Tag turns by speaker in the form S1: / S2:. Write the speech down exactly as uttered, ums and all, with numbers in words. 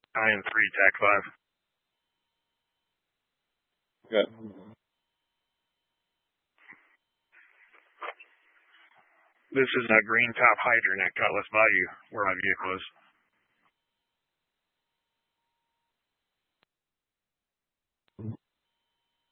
S1: I N three, T A C five.
S2: Good.
S1: This is a green top hydrant at Cutlass Bayou, where my vehicle is.